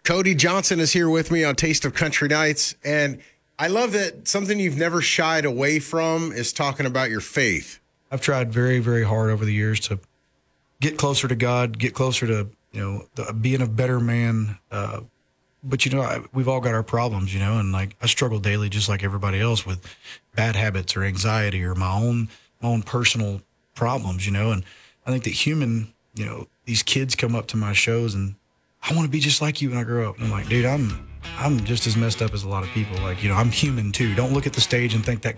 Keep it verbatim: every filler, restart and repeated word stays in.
Cody Johnson is here with me on Taste of Country Nights, and I love that something you've never shied away from is talking about your faith. I've tried very, very hard over the years to get closer to God, get closer to, you know, the, being a better man. Uh, but, you know, I, we've all got our problems, you know, and like I struggle daily just like everybody else with bad habits or anxiety or my own, my own personal problems, you know. And I think that human, you know, these kids come up to my shows and I want to be just like you when I grow up. And I'm like, dude, I'm I'm just as messed up as a lot of people. Like, you know, I'm human too. Don't look at the stage and think that